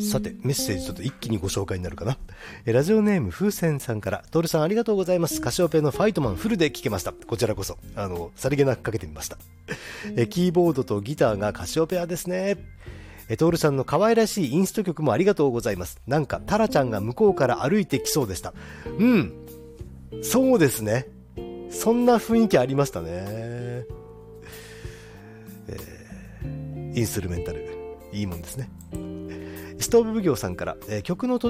さてメッセージちょっと一気にご紹介になるかな。ラジオネーム風船さんから、トールさんありがとうございます。カシオペのファイトマンフルで聴けました。こちらこそさりげなくかけてみました。キーボードとギターがカシオペアですね。トールさんの可愛らしいインスト曲もありがとうございます。なんかタラちゃんが向こうから歩いてきそうでした。うん、そうですね、そんな雰囲気ありましたね。インストゥルメンタルいいもんですね。ストーブ奉行さんから、曲の途